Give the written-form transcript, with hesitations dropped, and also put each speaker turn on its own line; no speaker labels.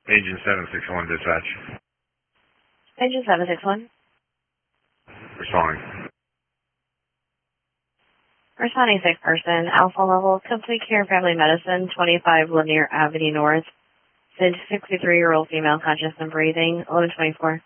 Agent 761 dispatch.
Agent 761.
Responding.
Responding sick person, alpha level, complete care family medicine, 25 Lanier Avenue North. 63-year-old female, conscious and breathing, 1124.